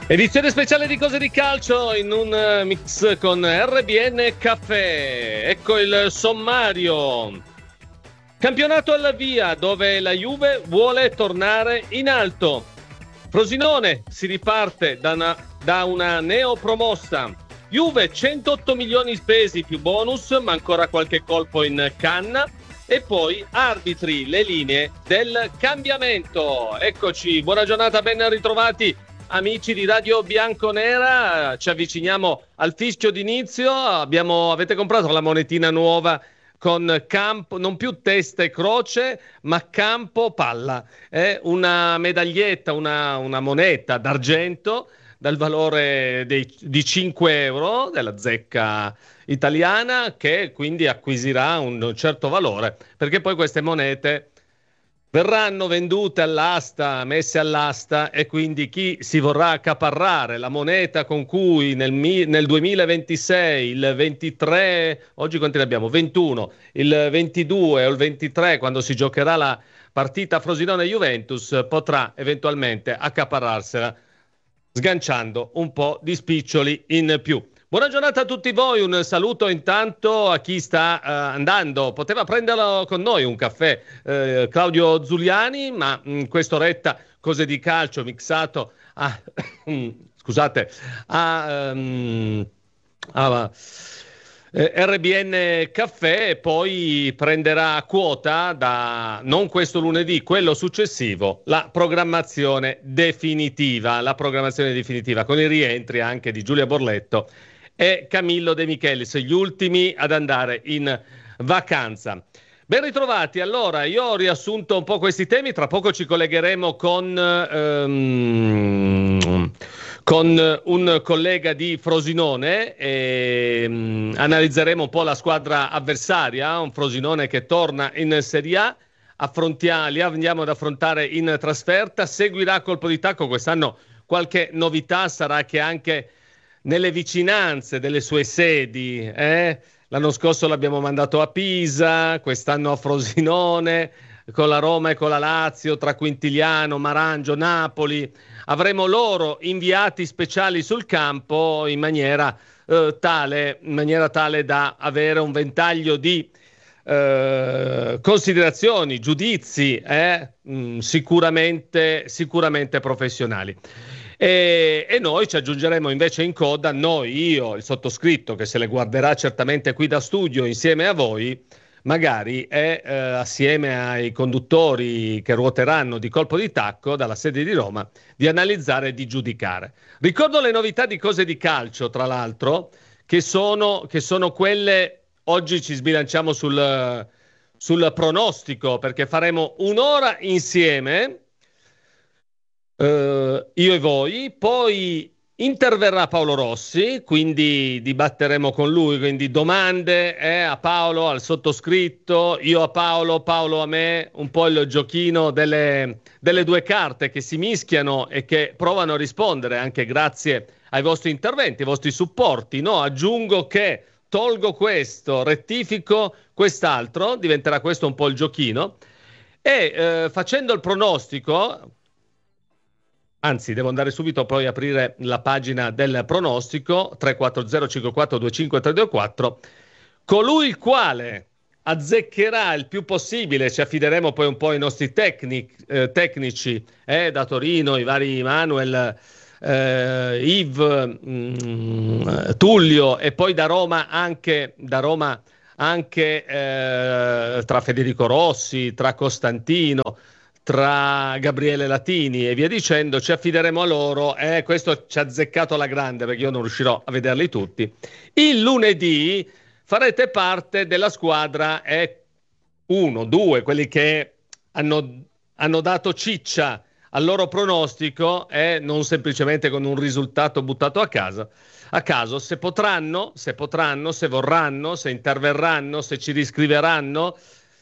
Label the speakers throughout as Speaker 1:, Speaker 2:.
Speaker 1: Edizione speciale di Cose di Calcio in un mix con RBN Caffè. Ecco il sommario. Campionato alla via, dove la Juve vuole tornare in alto. Frosinone si riparte da una neopromossa. Juve 108 milioni spesi più bonus, ma ancora qualche colpo in canna. E poi arbitri, le linee del cambiamento. Eccoci, buona giornata, ben ritrovati amici di Radio Bianconera. Ci avviciniamo al fischio d'inizio. Avete comprato la monetina nuova con campo, non più testa e croce, ma campo palla. È una medaglietta, una moneta d'argento dal valore di 5 euro della zecca italiana, che quindi acquisirà un certo valore, perché poi queste monete verranno vendute all'asta, messe all'asta, e quindi chi si vorrà accaparrare la moneta con cui nel 2026, il 23, oggi quanti ne abbiamo? 21, il 22 o il 23, quando si giocherà la partita Frosinone-Juventus, potrà eventualmente accaparrarsela sganciando un po' di spiccioli in più. Buona giornata a tutti voi, un saluto intanto a chi sta andando, poteva prenderlo con noi un caffè, Claudio Zuliani, ma in quest'oretta Cose di Calcio mixato a scusate, a RBN Caffè, e poi prenderà quota da non questo lunedì, quello successivo, la programmazione definitiva con i rientri anche di Giulia Borletto e Camillo De Michelis, gli ultimi ad andare in vacanza. Ben ritrovati. Allora, io ho riassunto un po' questi temi, tra poco ci collegheremo con un collega di Frosinone e analizzeremo un po' la squadra avversaria, un Frosinone che torna in Serie A. Li andiamo ad affrontare in trasferta, seguirà colpo di tacco. Quest'anno qualche novità sarà che anche nelle vicinanze delle sue sedi, l'anno scorso l'abbiamo mandato a Pisa, quest'anno a Frosinone, con la Roma e con la Lazio, tra Quintiliano, Marangio, Napoli. Avremo loro inviati speciali sul campo in maniera tale da avere un ventaglio di considerazioni, giudizi sicuramente professionali. E noi ci aggiungeremo invece in coda, io, il sottoscritto, che se le guarderà certamente qui da studio insieme a voi, magari assieme ai conduttori che ruoteranno di colpo di tacco dalla sede di Roma, di analizzare e di giudicare. Ricordo le novità di Cose di Calcio, tra l'altro, che sono quelle. Oggi ci sbilanciamo sul pronostico, perché faremo un'ora insieme, io e voi, poi interverrà Paolo Rossi, quindi dibatteremo con lui, quindi domande a Paolo, al sottoscritto, io a Paolo, Paolo a me, un po' il giochino delle due carte che si mischiano e che provano a rispondere anche grazie ai vostri interventi, ai vostri supporti. No, aggiungo che tolgo questo, rettifico quest'altro, diventerà questo un po' il giochino, e facendo il pronostico. Anzi, devo andare subito poi a aprire la pagina del pronostico 340 54 25 324. Colui il quale azzeccherà il più possibile, ci affideremo poi un po' ai nostri tecnici da Torino, i vari Manuel, Yves, Tullio, e poi da Roma anche tra Federico Rossi, tra Costantino, tra Gabriele Latini e via dicendo. Ci affideremo a loro. Questo ci ha azzeccato alla grande, perché io non riuscirò a vederli tutti. Il lunedì farete parte della squadra 1, 2, quelli che hanno dato ciccia al loro pronostico, non semplicemente con un risultato buttato a caso, se potranno, se vorranno, se interverranno, se ci riscriveranno,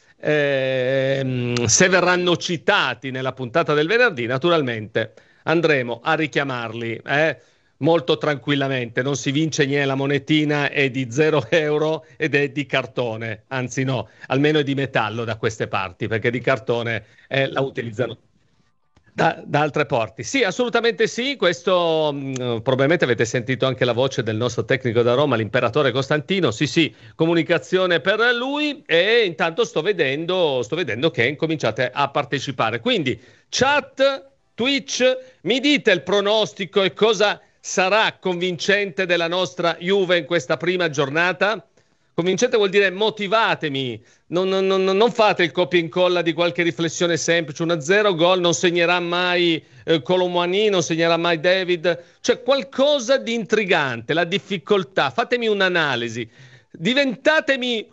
Speaker 1: se verranno citati nella puntata del venerdì, naturalmente andremo a richiamarli molto tranquillamente. Non si vince niente, la monetina è di 0 euro ed è di cartone, anzi no, almeno è di metallo da queste parti, perché di cartone la utilizzano Da altre parti. Sì, assolutamente sì. Questo probabilmente avete sentito anche la voce del nostro tecnico da Roma, l'imperatore Costantino. Sì, sì, comunicazione per lui e intanto sto vedendo che incominciate a partecipare. Quindi, chat, Twitch, mi dite il pronostico e cosa sarà convincente della nostra Juve in questa prima giornata? Convincente vuol dire motivatemi, non fate il copia e incolla di qualche riflessione semplice. 1-0, gol, non segnerà mai Colomwani, non segnerà mai David. C'è qualcosa di intrigante, la difficoltà. Fatemi un'analisi. Diventatemi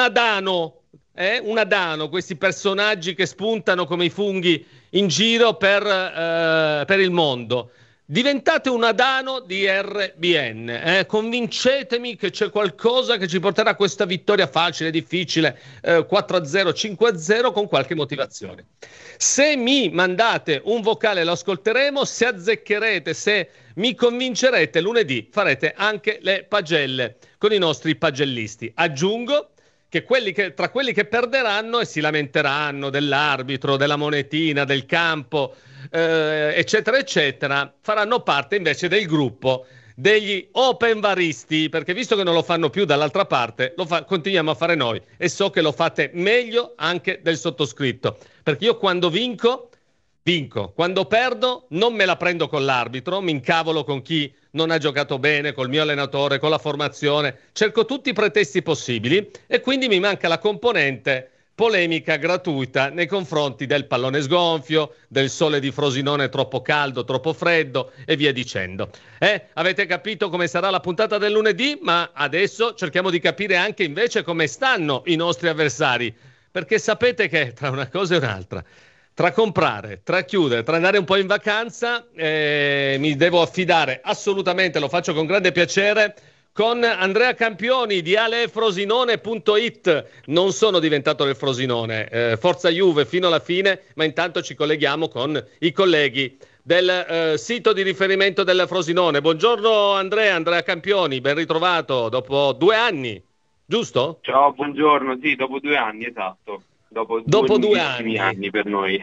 Speaker 1: un Adano, questi personaggi che spuntano come i funghi in giro per il mondo. Diventate un Adano di RBN, convincetemi che c'è qualcosa che ci porterà a questa vittoria facile, difficile, 4-0, 5-0 con qualche motivazione. Se mi mandate un vocale lo ascolteremo, se azzeccherete, se mi convincerete, lunedì farete anche le pagelle con i nostri pagellisti. Aggiungo che tra quelli che perderanno e si lamenteranno dell'arbitro, della monetina, del campo, eccetera, eccetera, faranno parte invece del gruppo degli open varisti, perché visto che non lo fanno più dall'altra parte, continuiamo a fare noi e so che lo fate meglio anche del sottoscritto, perché io quando vinco, quando perdo non me la prendo con l'arbitro, mi incavolo con chi non ha giocato bene, col mio allenatore, con la formazione, cerco tutti i pretesti possibili e quindi mi manca la componente polemica gratuita nei confronti del pallone sgonfio, del sole di Frosinone troppo caldo, troppo freddo e via dicendo. Avete capito come sarà la puntata del lunedì, ma adesso cerchiamo di capire anche invece come stanno i nostri avversari, perché sapete che tra una cosa e un'altra, tra comprare, tra chiudere, tra andare un po' in vacanza, mi devo affidare assolutamente, lo faccio con grande piacere, con Andrea Campioni di alefrosinone.it. Non sono diventato del Frosinone, Forza Juve fino alla fine, ma intanto ci colleghiamo con i colleghi del sito di riferimento del Frosinone. Buongiorno Andrea Campioni, ben ritrovato dopo 2 anni, giusto?
Speaker 2: Ciao, buongiorno. Sì, dopo 2 anni, esatto. Dopo due
Speaker 1: Dopo due
Speaker 2: lunghissimi
Speaker 1: anni.
Speaker 2: anni per noi.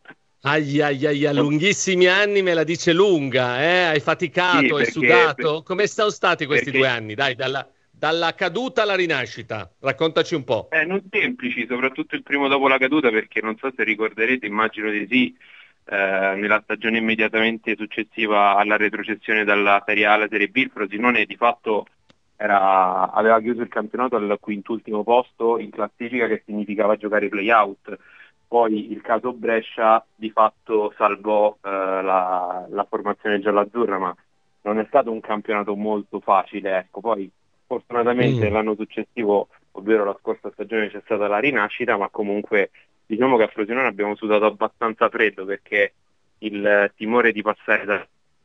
Speaker 1: Lunghissimi anni me la dice lunga, eh? Hai
Speaker 2: Sì,
Speaker 1: faticato, hai
Speaker 2: perché,
Speaker 1: sudato. Come sono stati questi 2 anni? Dai, dalla caduta alla rinascita. Raccontaci un po'.
Speaker 2: non semplici, soprattutto il primo dopo la caduta, perché non so se ricorderete, immagino di sì, nella stagione immediatamente successiva alla retrocessione dalla Serie A alla Serie B, il Frosinone di fatto aveva chiuso il campionato al quintultimo posto in classifica, che significava giocare play-out. Poi il caso Brescia di fatto salvò la formazione gialloazzurra, ma non è stato un campionato molto facile. Ecco. Poi fortunatamente l'anno successivo, ovvero la scorsa stagione, c'è stata la rinascita, ma comunque diciamo che a Frosinone abbiamo sudato abbastanza freddo, perché il timore di passare da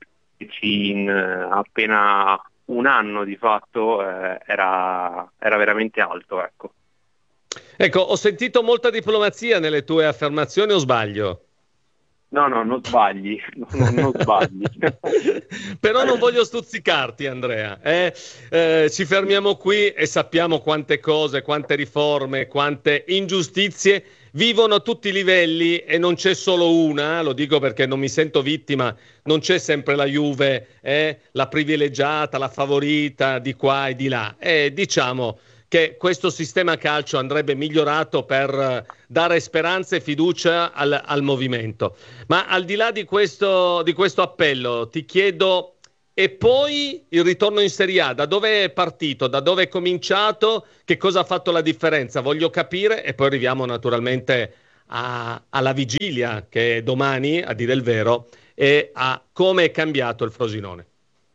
Speaker 2: in appena un anno di fatto era veramente alto, ecco.
Speaker 1: Ecco, ho sentito molta diplomazia nelle tue affermazioni, o sbaglio?
Speaker 2: No, non sbagli, non sbagli.
Speaker 1: Però non voglio stuzzicarti, Andrea. Ci fermiamo qui e sappiamo quante cose, quante riforme, quante ingiustizie vivono a tutti i livelli e non c'è solo una, lo dico perché non mi sento vittima, non c'è sempre la Juve, la privilegiata, la favorita di qua e di là. Diciamo che questo sistema calcio andrebbe migliorato per dare speranza e fiducia al movimento. Ma al di là di questo appello, ti chiedo, e poi il ritorno in Serie A, da dove è partito, da dove è cominciato, che cosa ha fatto la differenza? Voglio capire e poi arriviamo naturalmente alla vigilia, che è domani, a dire il vero, e a come è cambiato il Frosinone.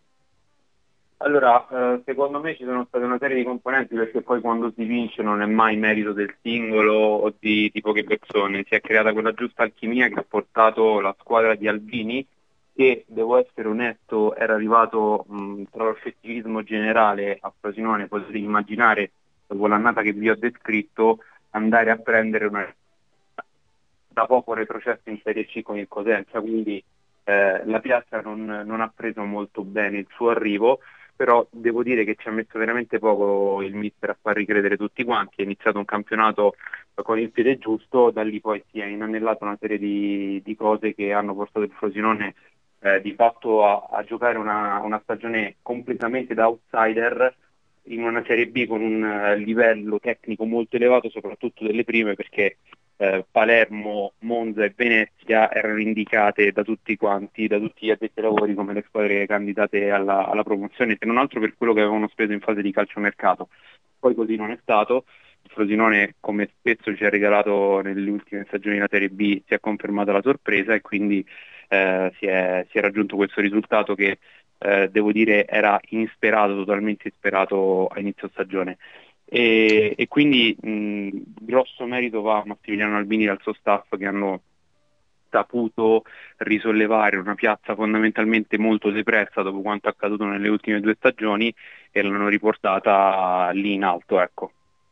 Speaker 2: Allora, secondo me ci sono state una serie di componenti, perché poi quando si vince non è mai merito del singolo o di poche persone. Si è creata quella giusta alchimia che ha portato la squadra di Albini, che, devo essere onesto, era arrivato tra lo scetticismo generale a Frosinone. Potete immaginare, dopo l'annata che vi ho descritto, andare a prendere una da poco retrocesso in Serie C con il Cosenza, quindi la piazza non ha preso molto bene il suo arrivo. però devo dire che ci ha messo veramente poco il mister a far ricredere tutti quanti. È iniziato un campionato con il piede giusto, da lì poi si è inanellata una serie di cose che hanno portato il Frosinone di fatto a giocare una stagione completamente da outsider in una Serie B con un livello tecnico molto elevato, soprattutto delle prime, perché Palermo, Monza e Venezia erano indicate da tutti quanti, da tutti gli addetti ai lavori, come le squadre candidate alla promozione, se non altro per quello che avevano speso in fase di calciomercato. Poi così non è stato. Il Frosinone, come spesso ci ha regalato nelle ultime stagioni della Serie B, si è confermata la sorpresa e quindi si è raggiunto questo risultato che devo dire era insperato, totalmente insperato a inizio stagione. E quindi grosso merito va a Massimiliano Albini e al suo staff, che hanno saputo risollevare una piazza fondamentalmente molto depressa dopo quanto accaduto nelle ultime 2 stagioni e l'hanno riportata lì in alto, ecco.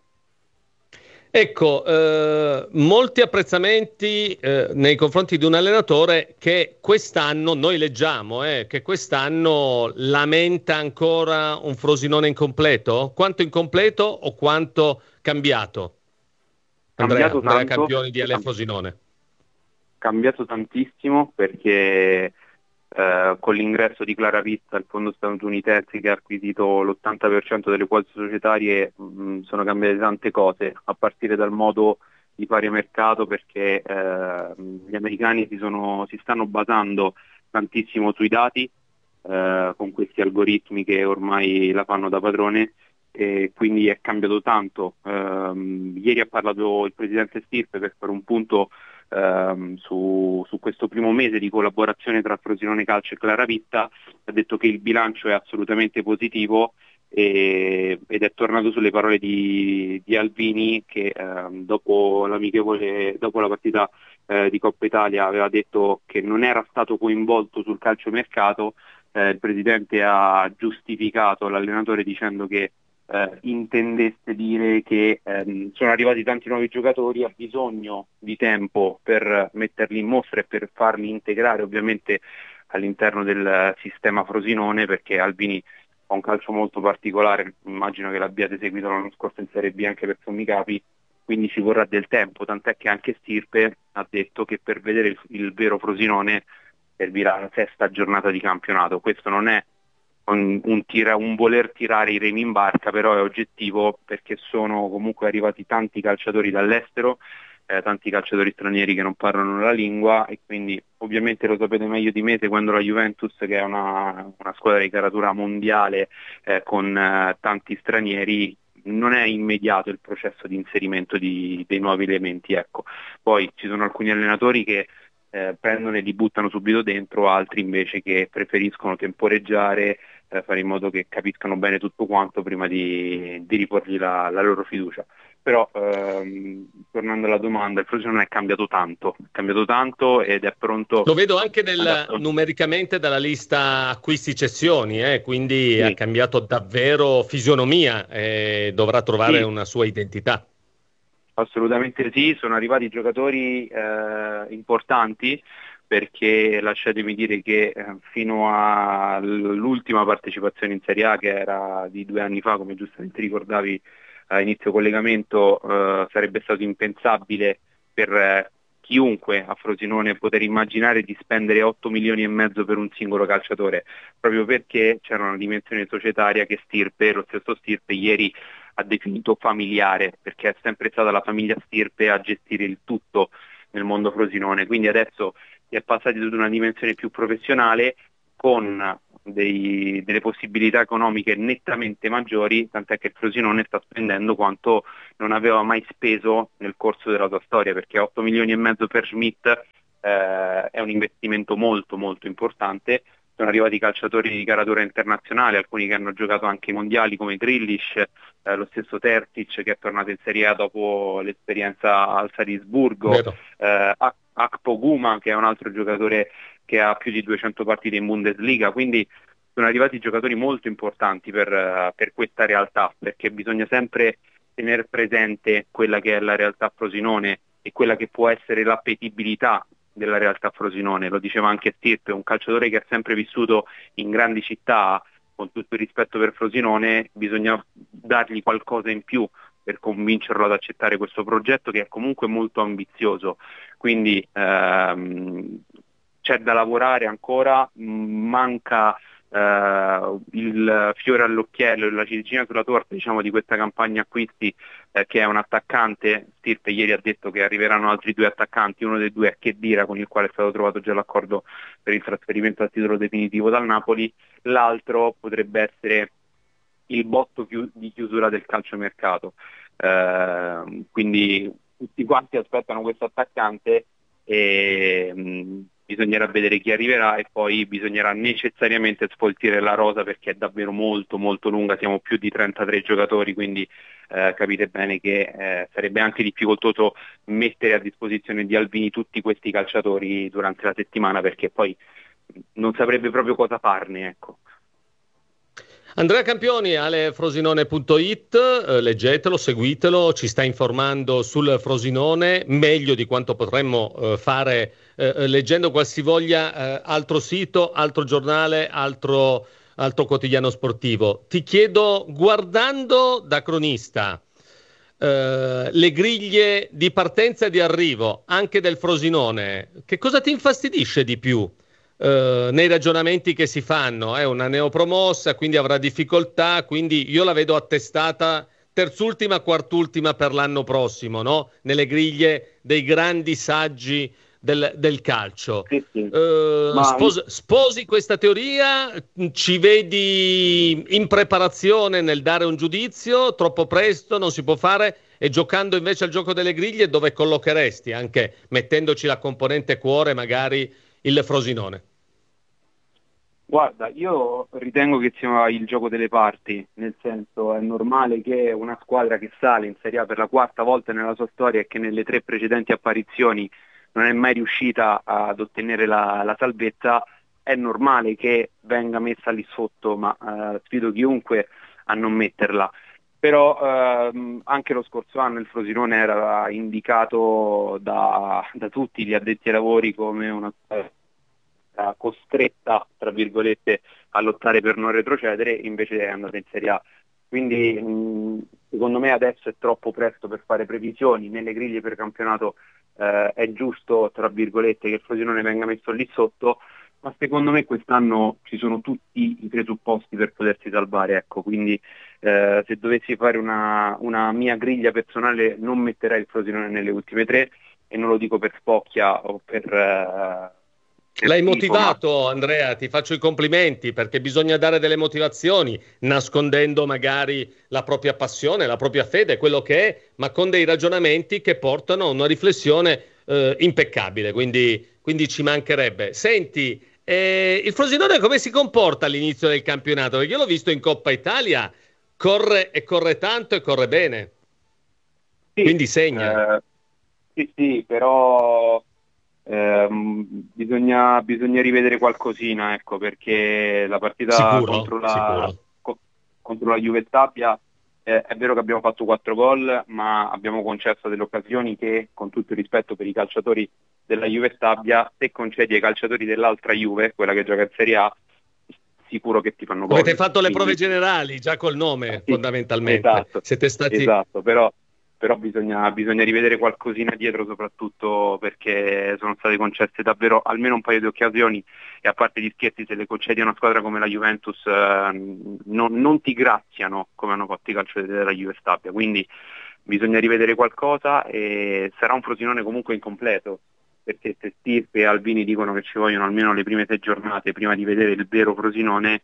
Speaker 1: Ecco, molti apprezzamenti nei confronti di un allenatore che quest'anno, noi leggiamo, che quest'anno lamenta ancora un Frosinone incompleto? Quanto incompleto o quanto cambiato?
Speaker 2: Cambiato
Speaker 1: Andrea
Speaker 2: tanto,
Speaker 1: Campioni di Alia Frosinone.
Speaker 2: cambiato tantissimo perché con l'ingresso di Clara Pizza, il fondo statunitense che ha acquisito l'80% delle quote societarie, sono cambiate tante cose, a partire dal modo di fare mercato, perché gli americani si stanno basando tantissimo sui dati, con questi algoritmi che ormai la fanno da padrone, e quindi è cambiato tanto. Ieri ha parlato il presidente Stirpe per fare un punto su questo primo mese di collaborazione tra Frosinone Calcio e Claravitta. Ha detto che il bilancio è assolutamente positivo ed è tornato sulle parole di Albini, che dopo la partita di Coppa Italia aveva detto che non era stato coinvolto sul calciomercato. Il presidente ha giustificato l'allenatore dicendo che intendesse dire che sono arrivati tanti nuovi giocatori, ha bisogno di tempo per metterli in mostra e per farli integrare ovviamente all'interno del sistema Frosinone, perché Albini ha un calcio molto particolare, immagino che l'abbiate seguito l'anno scorso in Serie B anche per sommi capi, quindi ci vorrà del tempo, tant'è che anche Stirpe ha detto che per vedere il vero Frosinone servirà la 6ª giornata di campionato. Questo non è un voler tirare i remi in barca, però è oggettivo, perché sono comunque arrivati tanti calciatori dall'estero, tanti calciatori stranieri che non parlano la lingua, e quindi ovviamente lo sapete meglio di me, seguendo la Juventus, che è una squadra di caratura mondiale con tanti stranieri, non è immediato il processo di inserimento dei nuovi elementi, ecco. Poi ci sono alcuni allenatori che prendono e li buttano subito dentro, altri invece che preferiscono temporeggiare, fare in modo che capiscano bene tutto quanto prima di riporgli la loro fiducia. Però tornando alla domanda, il Frosinone è cambiato tanto ed è pronto.
Speaker 1: Lo vedo anche numericamente dalla lista acquisti-cessioni, quindi ha
Speaker 2: Sì,
Speaker 1: cambiato davvero fisionomia e dovrà trovare
Speaker 2: sì,
Speaker 1: una sua identità.
Speaker 2: assolutamente sì, sono arrivati giocatori importanti, perché lasciatemi dire che fino all'ultima partecipazione in Serie A, che era di 2 anni fa, come giustamente ricordavi a inizio collegamento, sarebbe stato impensabile per chiunque a Frosinone poter immaginare di spendere 8 milioni e mezzo per un singolo calciatore, proprio perché c'era una dimensione societaria che lo stesso Stirpe ieri ha definito familiare, perché è sempre stata la famiglia Stirpe a gestire il tutto nel mondo Frosinone. Quindi adesso si è passati ad una dimensione più professionale, con delle possibilità economiche nettamente maggiori, tant'è che il Frosinone sta spendendo quanto non aveva mai speso nel corso della sua storia, perché 8 milioni e mezzo per Schmidt è un investimento molto molto importante. Sono arrivati calciatori di caratura internazionale, alcuni che hanno giocato anche i mondiali come Grealish, lo stesso Terzic che è tornato in Serie A dopo l'esperienza al Salisburgo,
Speaker 1: Vero.
Speaker 2: Akpo Guma, che è un altro giocatore che ha più di 200 partite in Bundesliga, quindi sono arrivati giocatori molto importanti per questa realtà, perché bisogna sempre tenere presente quella che è la realtà Frosinone e quella che può essere l'appetibilità della realtà Frosinone. Lo diceva anche Stirpe, un calciatore che ha sempre vissuto in grandi città, con tutto il rispetto per Frosinone, bisogna dargli qualcosa in più per convincerlo ad accettare questo progetto che è comunque molto ambizioso. Quindi c'è da lavorare ancora, manca il fiore all'occhiello, la ciliegina sulla torta, diciamo, di questa campagna acquisti, che è un attaccante. Stirpe ieri ha detto che arriveranno altri 2 attaccanti, uno dei due è Khedira, con il quale è stato trovato già l'accordo per il trasferimento a titolo definitivo dal Napoli, l'altro potrebbe essere il botto di chiusura del calciomercato. Quindi tutti quanti aspettano questo attaccante e bisognerà vedere chi arriverà, e poi bisognerà necessariamente sfoltire la rosa, perché è davvero molto molto lunga, siamo più di 33 giocatori, quindi capite bene che sarebbe anche difficoltoso mettere a disposizione di Alvini tutti questi calciatori durante la settimana, perché poi non saprebbe proprio cosa farne, ecco.
Speaker 1: Andrea Campioni, alefrosinone.it, leggetelo, seguitelo, ci sta informando sul Frosinone meglio di quanto potremmo fare leggendo qualsivoglia altro sito, altro giornale, altro quotidiano sportivo. Ti chiedo, guardando da cronista, le griglie di partenza e di arrivo anche del Frosinone, che cosa ti infastidisce di più? Nei ragionamenti che si fanno, è una neopromossa, quindi avrà difficoltà, quindi io la vedo attestata terzultima, quartultima per l'anno prossimo, no? Nelle griglie dei grandi saggi del calcio.
Speaker 2: Sì, sì.
Speaker 1: Sposi questa teoria? Ci vedi in preparazione nel dare un giudizio? Troppo presto, non si può fare? E giocando invece al gioco delle griglie, dove collocheresti, anche mettendoci la componente cuore, magari il Frosinone?
Speaker 2: Guarda, io ritengo che sia il gioco delle parti, nel senso, è normale che una squadra che sale in Serie A per la 4ª volta nella sua storia e che nelle 3 precedenti apparizioni non è mai riuscita ad ottenere la salvezza, è normale che venga messa lì sotto, ma sfido chiunque a non metterla. Però anche lo scorso anno il Frosinone era indicato da tutti gli addetti ai lavori come una squadra costretta, tra virgolette, a lottare per non retrocedere, invece è andata in Serie A. Quindi secondo me adesso è troppo presto per fare previsioni. Nelle griglie per campionato è giusto, tra virgolette, che il Frosinone venga messo lì sotto, ma secondo me quest'anno ci sono tutti i presupposti per potersi salvare, ecco. Quindi se dovessi fare una mia griglia personale, non metterei il Frosinone nelle ultime 3, e non lo dico per spocchia o per
Speaker 1: L'hai motivato, Andrea, ti faccio i complimenti, perché bisogna dare delle motivazioni, nascondendo magari la propria passione, la propria fede, quello che è, ma con dei ragionamenti che portano a una riflessione impeccabile, quindi ci mancherebbe. Senti, il Frosinone come si comporta all'inizio del campionato? Perché io l'ho visto in Coppa Italia, corre e corre tanto e corre bene,
Speaker 2: sì,
Speaker 1: quindi segna.
Speaker 2: Sì, però bisogna rivedere qualcosina, ecco, perché la partita contro la Juve Stabia, è vero che abbiamo fatto 4 gol, ma abbiamo concesso delle occasioni che, con tutto il rispetto per i calciatori della Juve Stabia, se concedi ai calciatori dell'altra Juve, quella che gioca in Serie A, sicuro che ti fanno gol.
Speaker 1: Avete fatto le prove generali già col nome,
Speaker 2: sì,
Speaker 1: fondamentalmente.
Speaker 2: Esatto,
Speaker 1: siete stati...
Speaker 2: esatto, però bisogna rivedere qualcosina dietro, soprattutto perché sono state concesse davvero almeno un paio di occasioni, e a parte gli scherzi, se le concedi a una squadra come la Juventus non ti graziano come hanno fatto i calciatori della Juve Stabia. Quindi bisogna rivedere qualcosa, e sarà un Frosinone comunque incompleto, perché se Stirpe e Alvini dicono che ci vogliono almeno le prime 6 giornate prima di vedere il vero Frosinone,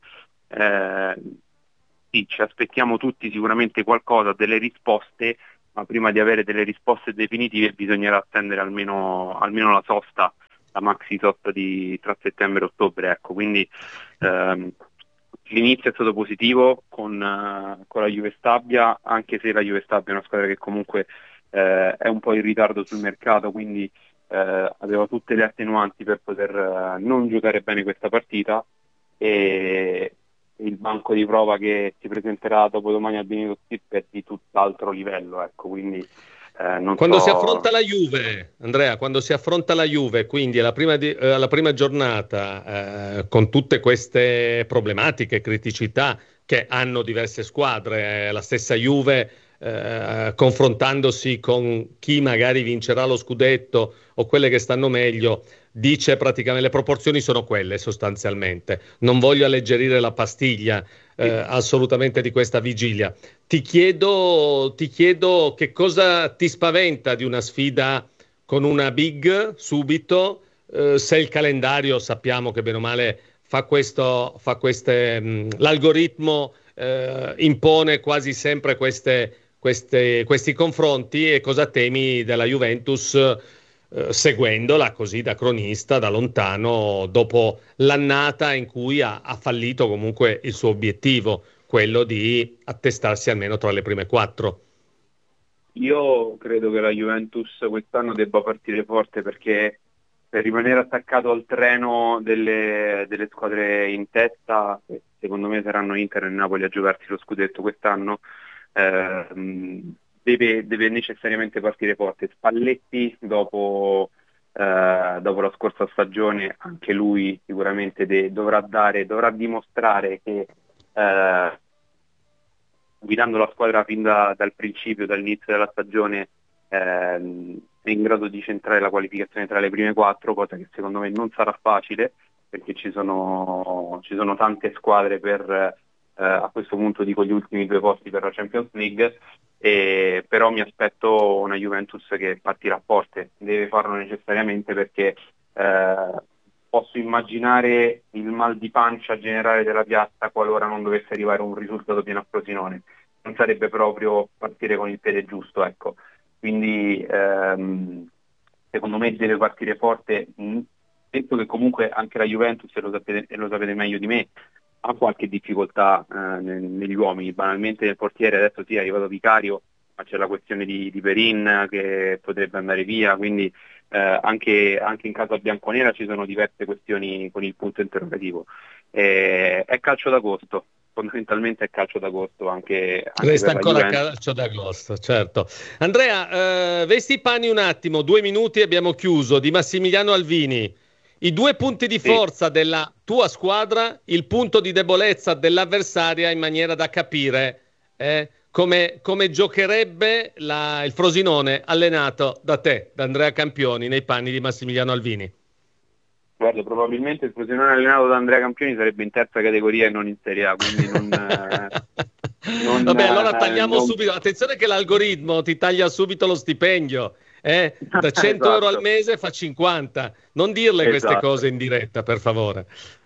Speaker 2: sì, ci aspettiamo tutti sicuramente qualcosa, delle risposte, ma prima di avere delle risposte definitive bisognerà attendere almeno la sosta, la maxi sosta tra settembre e ottobre, ecco. Quindi l'inizio è stato positivo con la Juve Stabia, anche se la Juve Stabia è una squadra che comunque è un po' in ritardo sul mercato, quindi aveva tutte le attenuanti per poter non giocare bene questa partita, e il banco di prova che si presenterà dopodomani al Benito Stirpe è di tutt'altro livello, ecco. Quindi Non
Speaker 1: Quando si
Speaker 2: so.
Speaker 1: affronta la Juve, Andrea, quando si affronta la Juve, quindi alla prima giornata, con tutte queste problematiche, criticità che hanno diverse squadre, la stessa Juve, confrontandosi con chi magari vincerà lo scudetto o quelle che stanno meglio, dice praticamente le proporzioni sono quelle sostanzialmente. Non voglio alleggerire la pastiglia, assolutamente di questa vigilia. Ti chiedo che cosa ti spaventa di una sfida con una big subito, se il calendario sappiamo che bene o male l'algoritmo impone quasi sempre questi confronti, e cosa temi della Juventus seguendola così da cronista, da lontano, dopo l'annata in cui ha fallito comunque il suo obiettivo, quello di attestarsi almeno tra le prime quattro.
Speaker 2: Io credo che la Juventus quest'anno debba partire forte perché per rimanere attaccato al treno delle squadre in testa, che secondo me saranno Inter e Napoli a giocarsi lo scudetto quest'anno, deve necessariamente partire forte. Spalletti dopo la scorsa stagione, anche lui sicuramente dovrà dimostrare che guidando la squadra fin dal principio, dall'inizio della stagione, è in grado di centrare la qualificazione tra le prime quattro, cosa che secondo me non sarà facile, perché ci sono tante squadre a questo punto dico gli ultimi due posti per la Champions League, però mi aspetto una Juventus che partirà forte, deve farlo necessariamente perché posso immaginare il mal di pancia generale della piazza qualora non dovesse arrivare un risultato pieno a Frosinone. Non sarebbe proprio partire con il piede giusto, ecco. Quindi secondo me deve partire forte, detto che comunque anche la Juventus, e lo sapete meglio di me, ha qualche difficoltà negli uomini. Banalmente nel portiere adesso sì è arrivato Vicario, ma c'è la questione di Perin che potrebbe andare via, quindi anche in casa bianconera ci sono diverse questioni con il punto interrogativo. È calcio d'agosto, fondamentalmente è calcio d'agosto anche
Speaker 1: Resta
Speaker 2: per la
Speaker 1: ancora
Speaker 2: Juventus.
Speaker 1: calcio d'agosto, certo. Andrea, vesti i panni un attimo, 2 minuti e abbiamo chiuso. Di Massimiliano Alvini, i due punti di
Speaker 2: Sì.
Speaker 1: forza della tua squadra, il punto di debolezza dell'avversaria, in maniera da capire come giocherebbe il Frosinone allenato da te, da Andrea Campioni, nei panni di Massimiliano Alvini.
Speaker 2: Guarda, probabilmente il Frosinone allenato da Andrea Campioni sarebbe in terza categoria e non in Serie A, quindi
Speaker 1: Vabbè, allora tagliamo
Speaker 2: non-
Speaker 1: subito. Attenzione che l'algoritmo ti taglia subito lo stipendio. Da 100 euro al
Speaker 2: Esatto,
Speaker 1: mese fa 50. Non dirle queste
Speaker 2: esatto.
Speaker 1: cose in diretta, per favore.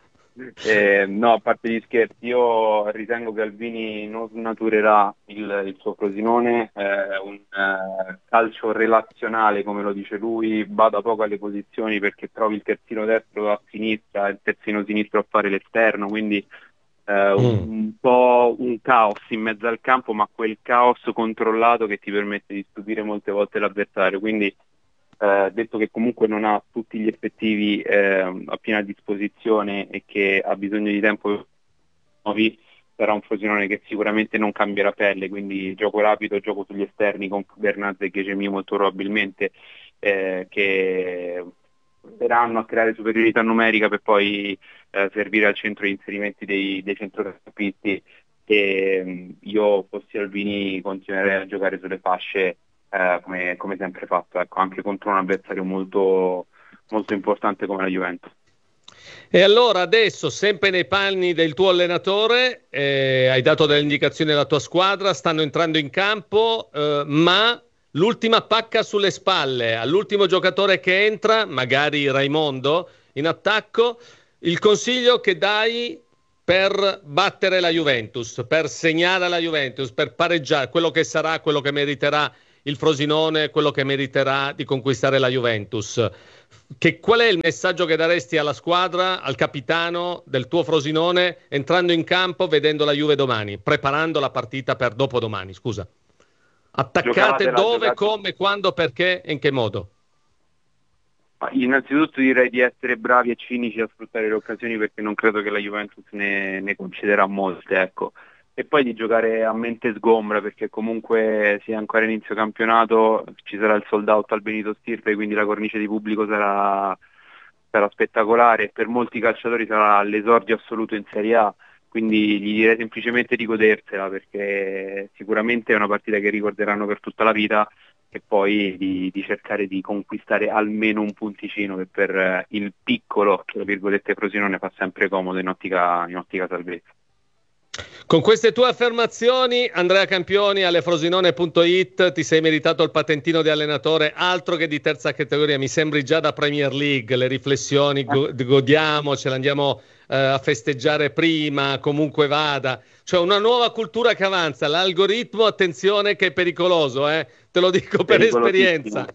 Speaker 2: No, a parte gli scherzi, io ritengo che Alvini non snaturerà il suo Frosinone, un calcio relazionale, come lo dice lui, bada poco alle posizioni perché trovi il terzino destro a sinistra e il terzino sinistro a fare l'esterno, quindi
Speaker 1: Mm.
Speaker 2: un po' un caos in mezzo al campo, ma quel caos controllato che ti permette di stupire molte volte l'avversario. Quindi detto che comunque non ha tutti gli effettivi a piena disposizione e che ha bisogno di tempo nuovi, sarà un Frosinone che sicuramente non cambierà pelle, quindi gioco rapido, gioco sugli esterni con Bernat e Checemi molto probabilmente, che verranno a creare superiorità numerica per poi servire al centro di inserimenti dei centrocampisti, e io fossi Albini continuerei a giocare sulle fasce come sempre fatto, ecco, anche contro un avversario molto, molto importante come la Juventus.
Speaker 1: E allora adesso, sempre nei panni del tuo allenatore, hai dato delle indicazioni alla tua squadra, stanno entrando in campo, ma l'ultima pacca sulle spalle all'ultimo giocatore che entra, magari Raimondo, in attacco, il consiglio che dai per battere la Juventus, per segnare la Juventus, per pareggiare quello che sarà, quello che meriterà il Frosinone, quello che meriterà di conquistare la Juventus. Qual è il messaggio che daresti alla squadra, al capitano del tuo Frosinone, entrando in campo, vedendo la Juve domani, preparando la partita per dopodomani, scusa? Attaccate
Speaker 2: Giocatela,
Speaker 1: dove,
Speaker 2: giocate.
Speaker 1: come, quando, perché e in che modo?
Speaker 2: Ma innanzitutto direi di essere bravi e cinici a sfruttare le occasioni perché non credo che la Juventus ne concederà molte, ecco. e poi di giocare a mente sgombra, perché comunque sia ancora inizio campionato, ci sarà il sold out al Benito Stirpe, quindi la cornice di pubblico sarà spettacolare, e per molti calciatori sarà l'esordio assoluto in Serie A, quindi gli direi semplicemente di godersela, perché sicuramente è una partita che ricorderanno per tutta la vita, e poi di cercare di conquistare almeno un punticino, che per il piccolo, tra virgolette, Frosinone fa sempre comodo in ottica salvezza.
Speaker 1: Con queste tue affermazioni, Andrea Campioni, alle Frosinone.it, ti sei meritato il patentino di allenatore, altro che di terza categoria, mi sembri già da Premier League, le riflessioni godiamocele, andiamo a festeggiare prima, comunque vada, cioè una nuova cultura che avanza, l'algoritmo, attenzione che è pericoloso, te lo dico per esperienza.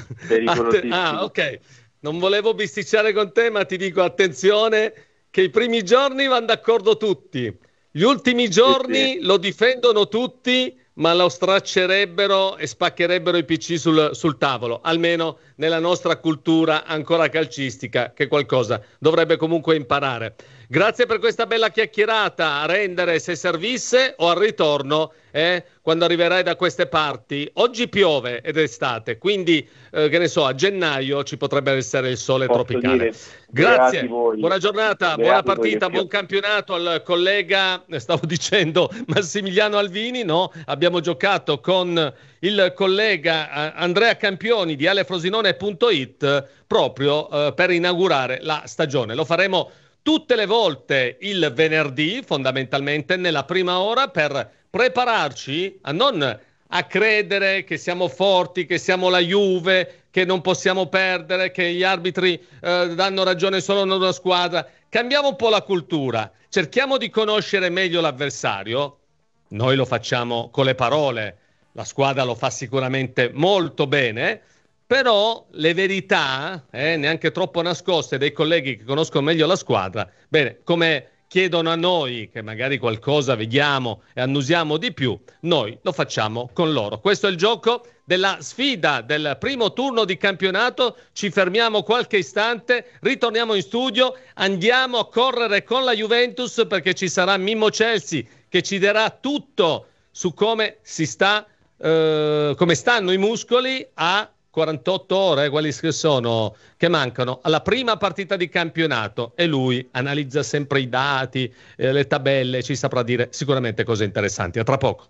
Speaker 1: Ok, non volevo bisticciare con te, ma ti dico attenzione che i primi giorni vanno d'accordo tutti. Gli ultimi giorni lo difendono tutti, ma lo straccerebbero e spaccherebbero i PC sul tavolo, almeno nella nostra cultura ancora calcistica, che qualcosa dovrebbe comunque imparare. Grazie per questa bella chiacchierata, a rendere se servisse o al ritorno, quando arriverai da queste parti. Oggi piove ed è estate, quindi che ne so, a gennaio ci potrebbe essere il sole tropicale. Grazie, buona giornata, buona partita, buon campionato al collega, stavo dicendo Massimiliano Alvini, no? Abbiamo giocato con il collega Andrea Campioni di alefrosinone.it proprio per inaugurare la stagione. Lo faremo tutte le volte il venerdì, fondamentalmente nella prima ora, per prepararci a non a credere che siamo forti, che siamo la Juve, che non possiamo perdere, che gli arbitri danno ragione solo a una squadra. Cambiamo un po' la cultura, cerchiamo di conoscere meglio l'avversario. Noi lo facciamo con le parole, la squadra lo fa sicuramente molto bene, però le verità, neanche troppo nascoste, dei colleghi che conoscono meglio la squadra, bene, come chiedono a noi, che magari qualcosa vediamo e annusiamo di più, noi lo facciamo con loro. Questo è il gioco della sfida del primo turno di campionato. Ci fermiamo qualche istante, ritorniamo in studio, andiamo a correre con la Juventus, perché ci sarà Mimmo Chelsea che ci darà tutto su come si sta, come stanno i muscoli a 48 ore, quelli che mancano alla prima partita di campionato, e lui analizza sempre i dati, le tabelle, ci saprà dire sicuramente cose interessanti. A tra poco.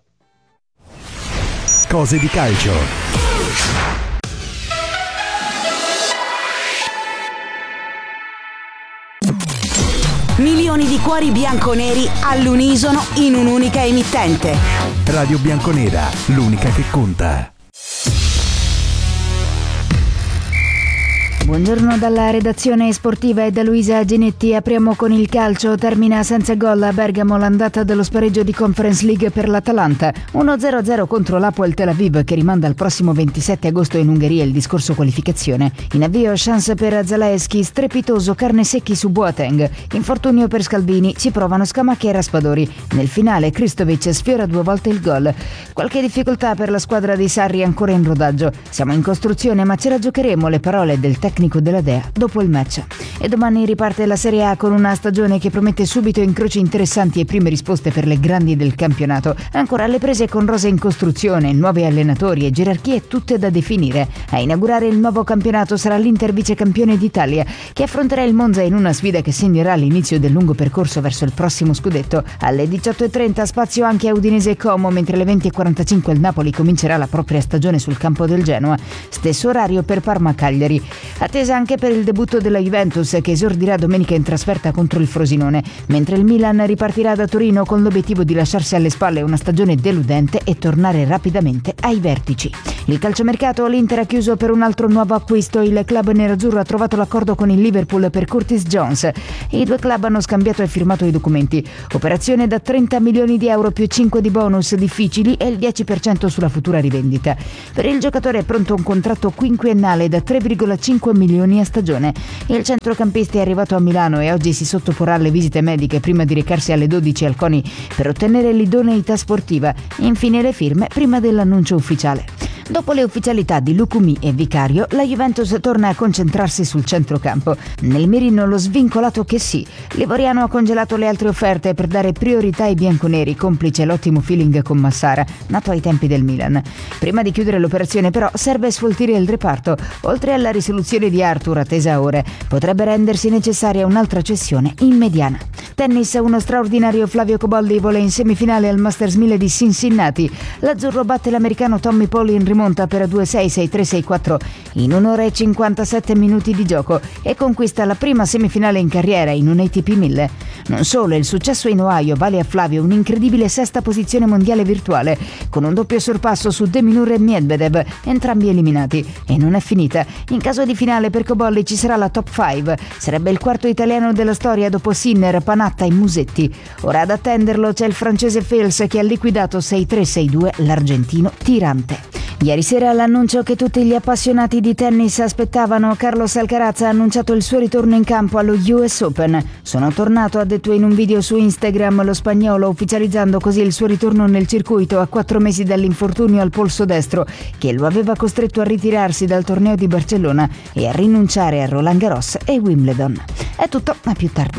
Speaker 3: Cose di calcio.
Speaker 4: Milioni di cuori bianconeri all'unisono in un'unica emittente.
Speaker 3: Radio Bianconera, l'unica che conta.
Speaker 5: Buongiorno dalla redazione sportiva e da Luisa Ginetti. Apriamo con il calcio. Termina senza gol a Bergamo l'andata dello spareggio di Conference League per l'Atalanta. 1-0-0 contro l'Hapoel Tel Aviv, che rimanda al prossimo 27 agosto in Ungheria il discorso qualificazione. In avvio chance per Zalewski, strepitoso carne secchi su Boateng. Infortunio per Scalvini, ci provano Scamacca e Raspadori. Nel finale Kristovic sfiora 2 volte il gol. Qualche difficoltà per la squadra di Sarri ancora in rodaggio. Siamo in costruzione, ma ce la giocheremo, le parole del tecnico della Dea dopo il match. E domani riparte la Serie A con una stagione che promette subito incroci interessanti e prime risposte per le grandi del campionato. Ancora alle prese con rose in costruzione, nuovi allenatori e gerarchie tutte da definire. A inaugurare il nuovo campionato sarà l'Inter vicecampione d'Italia, che affronterà il Monza in una sfida che segnerà l'inizio del lungo percorso verso il prossimo scudetto. Alle 18:30 spazio anche a Udinese e Como, mentre alle 20:45 il Napoli comincerà la propria stagione sul campo del Genoa. Stesso orario per Parma-Cagliari. Attesa anche per il debutto della Juventus, che esordirà domenica in trasferta contro il Frosinone, mentre il Milan ripartirà da Torino con l'obiettivo di lasciarsi alle spalle una stagione deludente e tornare rapidamente ai vertici. Il calciomercato, l'Inter ha chiuso per un altro nuovo acquisto. Il club nerazzurro ha trovato l'accordo con il Liverpool per Curtis Jones. I due club hanno scambiato e firmato i documenti. Operazione da 30 milioni di euro più 5 di bonus difficili e il 10% sulla futura rivendita. Per il giocatore è pronto un contratto quinquennale da 3,5 milioni a stagione. Il centrocampista è arrivato a Milano e oggi si sottoporrà alle visite mediche prima di recarsi alle 12 al CONI per ottenere l'idoneità sportiva. Infine le firme prima dell'annuncio ufficiale. Dopo le ufficialità di Lucumi e Vicario, la Juventus torna a concentrarsi sul centrocampo. Nel mirino lo svincolato che sì. Livoriano ha congelato le altre offerte per dare priorità ai bianconeri, complice l'ottimo feeling con Massara, nato ai tempi del Milan. Prima di chiudere l'operazione però serve sfoltire il reparto. Oltre alla risoluzione di Arthur attesa a ore, potrebbe rendersi necessaria un'altra cessione in mediana. Tennis, uno straordinario Flavio Cobolli vola in semifinale al Masters 1000 di Cincinnati. L'azzurro batte l'americano Tommy Paul in rimonta per 2-6, 6-3, 6-4 in 1 ora e 57 minuti di gioco e conquista la prima semifinale in carriera in un ATP 1000. Non solo, il successo in Ohio vale a Flavio un'incredibile sesta posizione mondiale virtuale, con un doppio sorpasso su De Minaur e Medvedev, entrambi eliminati. E non è finita. In caso di finale per Cobolli ci sarà la top 5. Sarebbe il quarto italiano della storia dopo Sinner, Panatta e Musetti. Ora ad attenderlo c'è il francese Fels che ha liquidato 6-3, 6-2 l'argentino Tirante. Ieri sera l'annuncio che tutti gli appassionati di tennis aspettavano, Carlos Alcaraz ha annunciato il suo ritorno in campo allo US Open. Sono tornato, ha detto in un video su Instagram lo spagnolo, ufficializzando così il suo ritorno nel circuito a 4 mesi dall'infortunio al polso destro che lo aveva costretto a ritirarsi dal torneo di Barcellona e a rinunciare a Roland Garros e Wimbledon. È tutto, a più tardi.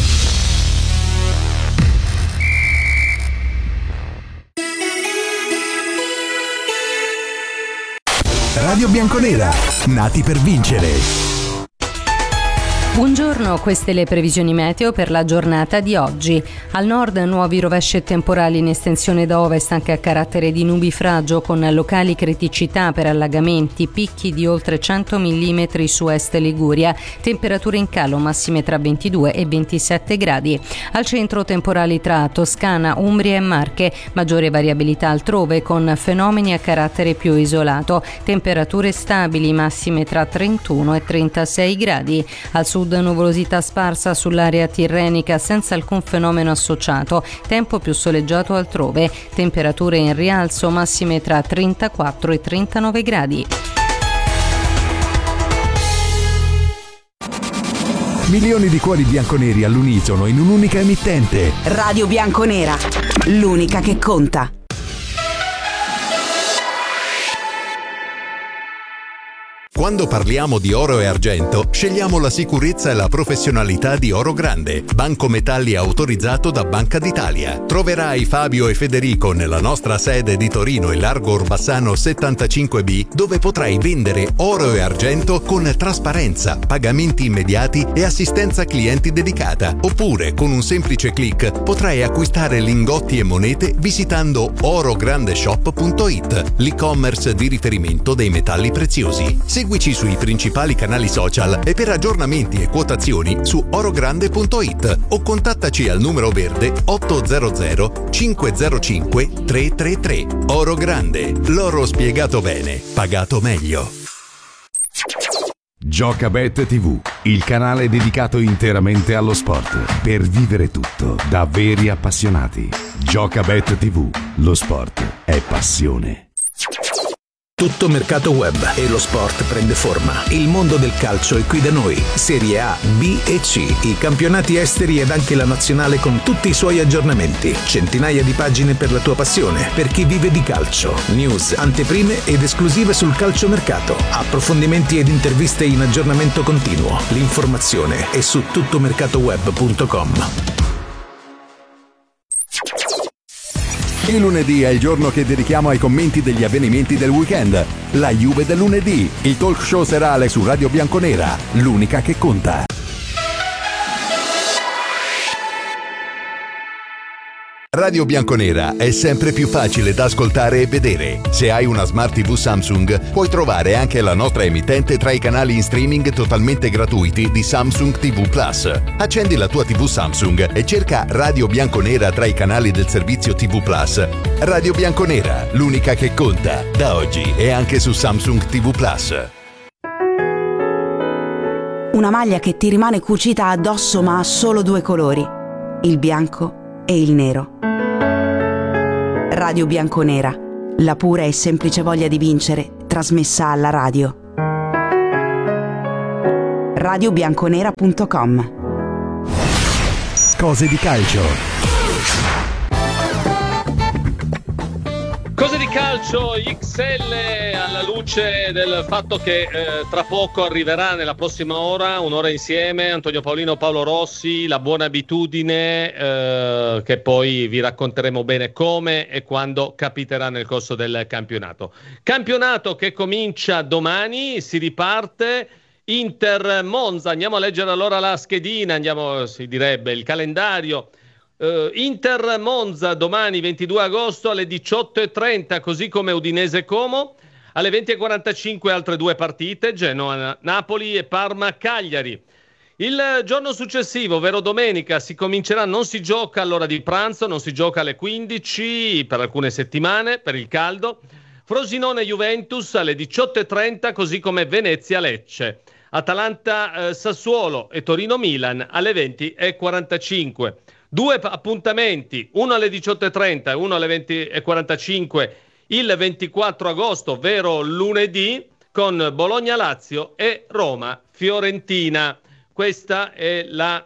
Speaker 3: Radio Bianconera, nati per vincere.
Speaker 6: Buongiorno, queste le previsioni meteo per la giornata di oggi. Al nord nuovi rovesci e temporali in estensione da ovest anche a carattere di nubifragio con locali criticità per allagamenti, picchi di oltre 100 mm su est Liguria, temperature in calo massime tra 22 e 27 gradi. Al centro temporali tra Toscana, Umbria e Marche, maggiore variabilità altrove con fenomeni a carattere più isolato, temperature stabili massime tra 31 e 36 gradi. Al sud nuvolosità sparsa sull'area tirrenica senza alcun fenomeno associato, tempo più soleggiato altrove, temperature in rialzo massime tra 34 e 39 gradi.
Speaker 3: Milioni di cuori bianconeri all'unisono in un'unica emittente.
Speaker 4: Radio Bianconera, l'unica che conta.
Speaker 7: Quando parliamo di oro e argento, scegliamo la sicurezza e la professionalità di Oro Grande, banco metalli autorizzato da Banca d'Italia. Troverai Fabio e Federico nella nostra sede di Torino in Largo Orbassano 75B, dove potrai vendere oro e argento con trasparenza, pagamenti immediati e assistenza clienti dedicata. Oppure, con un semplice click, potrai acquistare lingotti e monete visitando orograndeshop.it, l'e-commerce di riferimento dei metalli preziosi. Seguici sui principali canali social e per aggiornamenti e quotazioni su orogrande.it o contattaci al numero verde 800 505 333. Oro Grande, l'oro spiegato bene, pagato meglio.
Speaker 3: Giocabet TV, il canale dedicato interamente allo sport, per vivere tutto da veri appassionati. Giocabet TV, lo sport è passione.
Speaker 8: Tutto mercato web e lo sport prende forma. Il mondo del calcio è qui da noi. Serie A, B e C, i campionati esteri ed anche la nazionale con tutti i suoi aggiornamenti. Centinaia di pagine per la tua passione, per chi vive di calcio. News, anteprime ed esclusive sul calciomercato. Approfondimenti ed interviste in aggiornamento continuo. L'informazione è su tuttomercatoweb.com.
Speaker 3: Il lunedì è il giorno che dedichiamo ai commenti degli avvenimenti del weekend. La Juve del lunedì, il talk show serale su Radio Bianconera, l'unica che conta.
Speaker 7: Radio Bianconera è sempre più facile da ascoltare e vedere. Se hai una Smart TV Samsung, puoi trovare anche la nostra emittente tra i canali in streaming totalmente gratuiti di Samsung TV Plus. Accendi la tua TV Samsung e cerca Radio Bianconera tra i canali del servizio TV Plus. Radio Bianconera, l'unica che conta. Da oggi è anche su Samsung TV Plus.
Speaker 4: Una maglia che ti rimane cucita addosso ma ha solo due colori, il bianco e il nero. Radio Bianconera, la pura e semplice voglia di vincere, trasmessa alla radio. radiobianconera.com.
Speaker 3: Cose di calcio.
Speaker 1: Cose di Calcio XL, alla luce del fatto che tra poco arriverà nella prossima ora, un'ora insieme, Antonio Paolino, Paolo Rossi, la buona abitudine che poi vi racconteremo bene come e quando capiterà nel corso del campionato. Campionato che comincia domani, si riparte. Inter Monza, andiamo a leggere allora la schedina, si direbbe il calendario. Inter Monza domani 22 agosto alle 18:30, così come Udinese Como. Alle 20:45 altre due partite, Genoa Napoli e Parma Cagliari. Il giorno successivo, ovvero domenica, si comincerà, non si gioca all'ora di pranzo, non si gioca alle 15 per alcune settimane, per il caldo. Frosinone Juventus alle 18:30, così come Venezia Lecce. Atalanta Sassuolo e Torino Milan alle 20:45. Due appuntamenti, uno alle 18:30 e uno alle 20:45 il 24 agosto, ovvero lunedì, con Bologna-Lazio e Roma-Fiorentina. Questa è la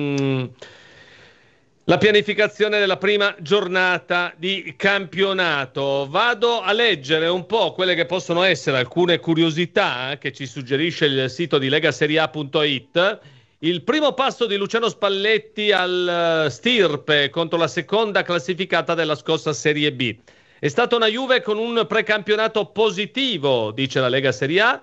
Speaker 1: pianificazione della prima giornata di campionato. Vado a leggere un po' quelle che possono essere alcune curiosità che ci suggerisce il sito di legaseria.it. Il primo passo di Luciano Spalletti al stirpe contro la seconda classificata della scorsa Serie B. È stata una Juve con un precampionato positivo, dice la Lega Serie A,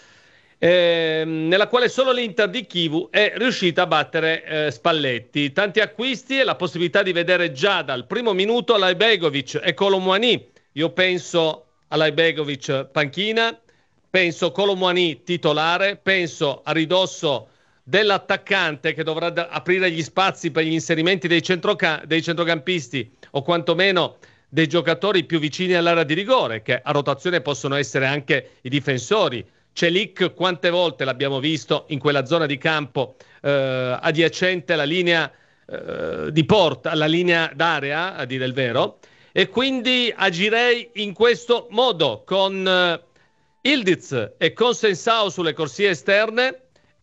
Speaker 1: nella quale solo l'Inter di Chivu è riuscita a battere Spalletti. Tanti acquisti e la possibilità di vedere già dal primo minuto Lajbegovic e Kolo Muani. Io penso a Lajbegovic panchina, penso Kolo Muani titolare, penso a ridosso dell'attaccante che dovrà aprire gli spazi per gli inserimenti dei centrocampisti o quantomeno dei giocatori più vicini all'area di rigore, che a rotazione possono essere anche i difensori. Celik, quante volte l'abbiamo visto in quella zona di campo adiacente alla linea di porta, alla linea d'area, a dire il vero, e quindi agirei in questo modo, con Ildiz e Consensao sulle corsie esterne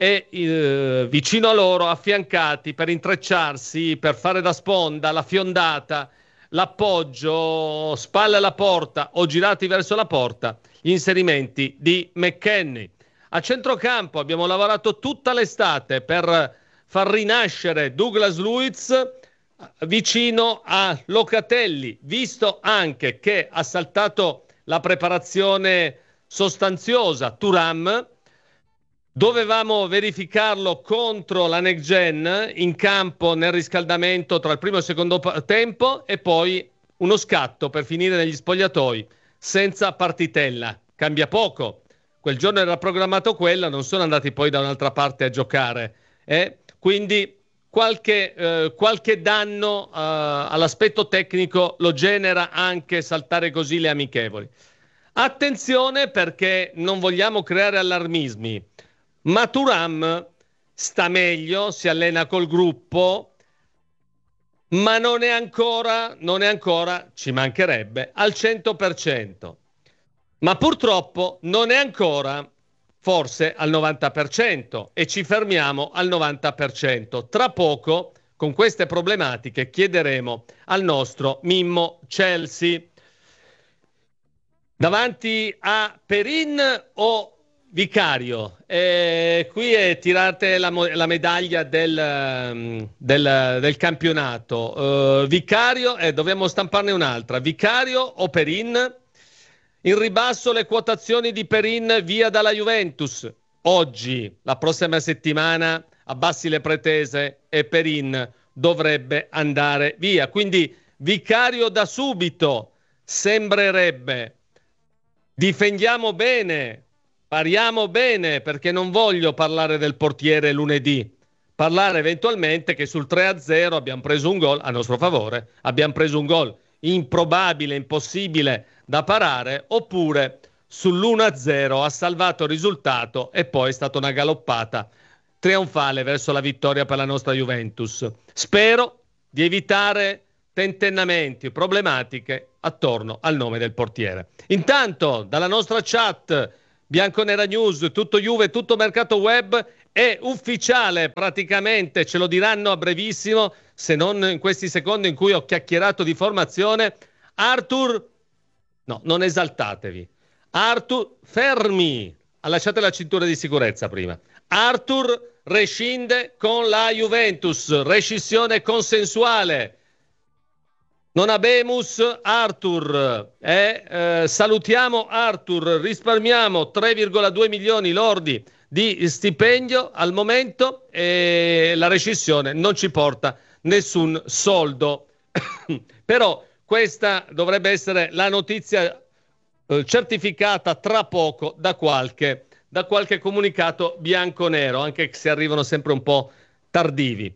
Speaker 1: e vicino a loro, affiancati per intrecciarsi, per fare da sponda, la fiondata, l'appoggio, spalle alla porta o girati verso la porta, gli inserimenti di McKennie. A centrocampo abbiamo lavorato tutta l'estate per far rinascere Douglas Luiz vicino a Locatelli, visto anche che ha saltato la preparazione sostanziosa Thuram. Dovevamo verificarlo contro la Next Gen in campo nel riscaldamento tra il primo e il secondo tempo e poi uno scatto per finire negli spogliatoi senza partitella. Cambia poco. Quel giorno era programmato quello, non sono andati poi da un'altra parte a giocare. Quindi qualche danno all'aspetto tecnico lo genera anche saltare così le amichevoli. Attenzione, perché non vogliamo creare allarmismi. Ma Thuram sta meglio, si allena col gruppo, ma non è ancora, ci mancherebbe, al 100%. Ma purtroppo non è ancora, forse, al 90%, e ci fermiamo al 90%. Tra poco, con queste problematiche, chiederemo al nostro Mimmo Chelsea. Davanti a Perin o Vicario? Qui è tirate la medaglia del campionato. Vicario, dobbiamo stamparne un'altra. Vicario o Perin? In ribasso le quotazioni di Perin via dalla Juventus. Oggi, la prossima settimana, abbassi le pretese e Perin dovrebbe andare via. Quindi Vicario da subito sembrerebbe. Difendiamo bene. Pariamo bene, perché non voglio parlare del portiere lunedì, parlare eventualmente che sul 3-0 abbiamo preso un gol a nostro favore, abbiamo preso un gol improbabile, impossibile da parare, oppure sull'1-0 ha salvato il risultato e poi è stata una galoppata trionfale verso la vittoria per la nostra Juventus. Spero di evitare tentennamenti, problematiche attorno al nome del portiere. Intanto, dalla nostra chat Bianconera News, tutto Juve, tutto mercato web, è ufficiale praticamente, ce lo diranno a brevissimo, se non in questi secondi in cui ho chiacchierato di formazione. Arthur No, non esaltatevi. Arthur, fermi! Lasciate la cintura di sicurezza prima. Arthur rescinde con la Juventus, rescissione consensuale. Non habemus Arthur. Salutiamo Arthur, risparmiamo 3,2 milioni lordi di stipendio al momento e la rescissione non ci porta nessun soldo. Però questa dovrebbe essere la notizia certificata tra poco da qualche comunicato bianconero, anche se arrivano sempre un po' tardivi.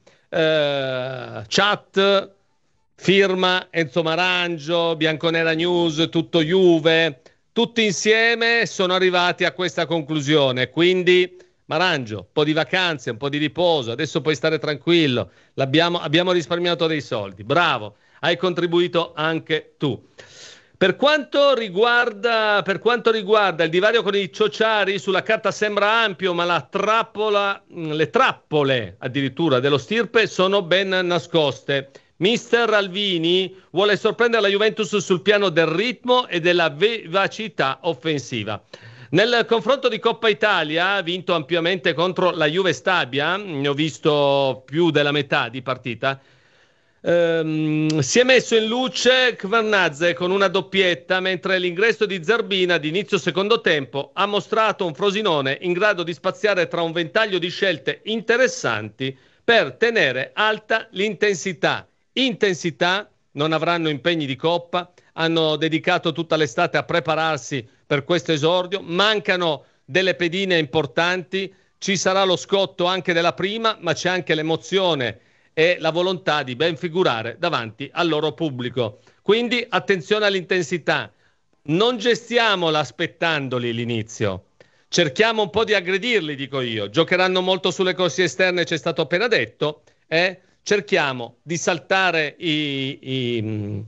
Speaker 1: Chat, firma Enzo Marangio, Bianconera News, tutto Juve, tutti insieme sono arrivati a questa conclusione. Quindi Marangio, un po' di vacanze, un po' di riposo, adesso puoi stare tranquillo, abbiamo risparmiato dei soldi, bravo, hai contribuito anche tu. Per quanto riguarda il divario con i ciociari, sulla carta sembra ampio, ma le trappole addirittura dello stirpe sono ben nascoste. Mister Alvini vuole sorprendere la Juventus sul piano del ritmo e della vivacità offensiva. Nel confronto di Coppa Italia, vinto ampiamente contro la Juve Stabia, ne ho visto più della metà di partita, si è messo in luce Kvernadze con una doppietta, mentre l'ingresso di Zerbina di inizio secondo tempo ha mostrato un Frosinone in grado di spaziare tra un ventaglio di scelte interessanti per tenere alta l'intensità. Non avranno impegni di Coppa, hanno dedicato tutta l'estate a prepararsi per questo esordio, mancano delle pedine importanti, ci sarà lo scotto anche della prima, ma c'è anche l'emozione e la volontà di ben figurare davanti al loro pubblico. Quindi attenzione all'intensità, non gestiamola aspettandoli l'inizio, cerchiamo un po' di aggredirli, dico io. Giocheranno molto sulle corsie esterne, c'è stato appena detto, cerchiamo di saltare i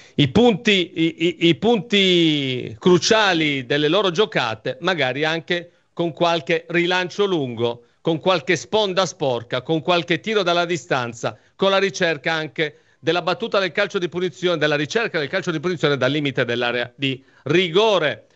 Speaker 1: punti cruciali delle loro giocate, magari anche con qualche rilancio lungo, con qualche sponda sporca, con qualche tiro dalla distanza, con la ricerca anche della battuta del calcio di punizione, della ricerca del calcio di punizione dal limite dell'area di rigore.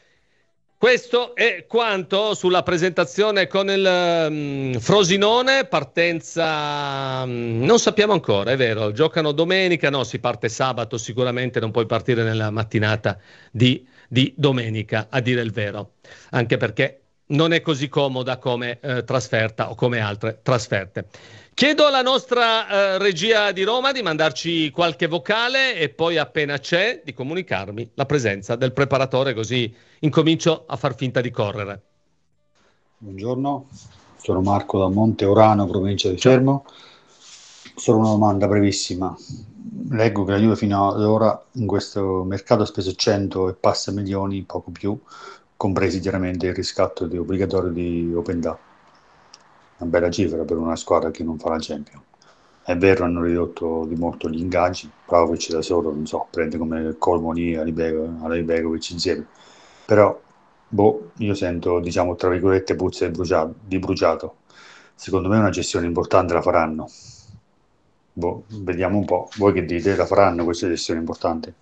Speaker 1: Questo è quanto sulla presentazione con il Frosinone. Partenza non sappiamo ancora, è vero, giocano domenica, no, si parte sabato, sicuramente non puoi partire nella mattinata di domenica, a dire il vero, anche perché non è così comoda come trasferta o come altre trasferte. Chiedo alla nostra regia di Roma di mandarci qualche vocale e poi appena c'è di comunicarmi la presenza del preparatore, così incomincio a far finta di correre.
Speaker 9: Buongiorno, sono Marco da Monte Orano, provincia di Fermo. Solo una domanda brevissima. Leggo che la Juve fino ad ora in questo mercato ha speso 100 e passa milioni, poco più, compresi chiaramente il riscatto obbligatorio di Open Data. Una bella cifra per una squadra che non fa la Champions. È vero, hanno ridotto di molto gli ingaggi, Vlahovic da solo, non so, prende come Colmoni, Alibegovic insieme, però io sento, diciamo, tra virgolette, puzza di bruciato. Secondo me una gestione importante la faranno. Vediamo un po', voi che dite, la faranno questa gestione importante?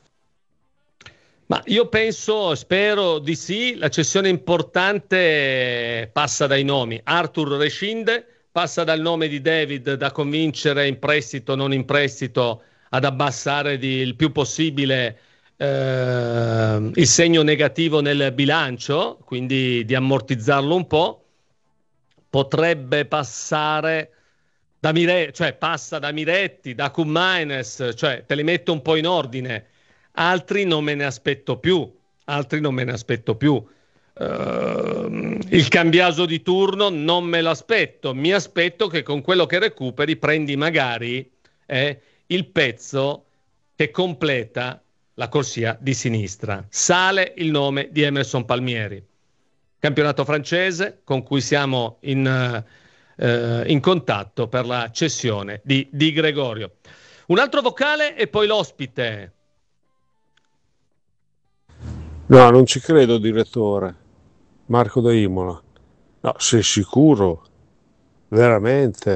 Speaker 1: Ma io spero di sì. La cessione importante passa dai nomi. Arthur rescinde, passa dal nome di David da convincere in prestito, non in prestito, ad abbassare il più possibile il segno negativo nel bilancio, quindi di ammortizzarlo un po'. Potrebbe passare da passa da Miretti, da Koummaines, cioè te li metto un po' in ordine. Altri non me ne aspetto più. Il Cambiaso di turno non me lo aspetto. Mi aspetto che con quello che recuperi prendi magari il pezzo che completa la corsia di sinistra. Sale il nome di Emerson Palmieri, campionato francese con cui siamo in contatto per la cessione di Di Gregorio. Un altro vocale e poi l'ospite.
Speaker 10: No, non ci credo, direttore. Marco da Imola. No, sei sicuro? Veramente?